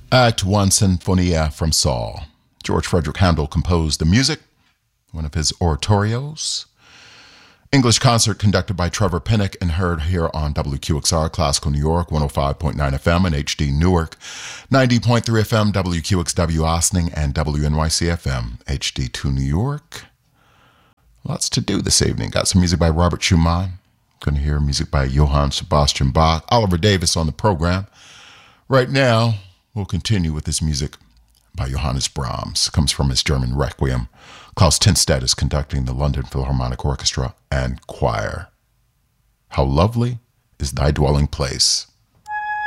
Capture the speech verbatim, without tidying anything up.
Act one, Sinfonia from Saul. George Frederick Handel composed the music, one of his oratorios. English concert conducted by Trevor Pinnock and heard here on W Q X R, Classical New York, one oh five point nine F M, and H D Newark, ninety point three F M, W Q X W Ossining, and W N Y C F M, H D two New York. Lots to do this evening. Got some music by Robert Schumann. Going to hear music by Johann Sebastian Bach. Oliver Davis on the program. Right now, we'll continue with this music by Johannes Brahms. It comes from his German Requiem. Klaus Tinstead is conducting the London Philharmonic Orchestra and choir. How lovely is thy dwelling place.